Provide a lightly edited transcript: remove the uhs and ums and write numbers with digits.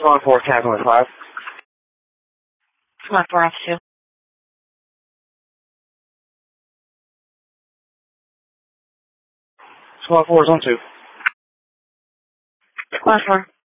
Swan 4, Captain 5. Swan 4, F2. Swan 4 is on 2. Swan 4.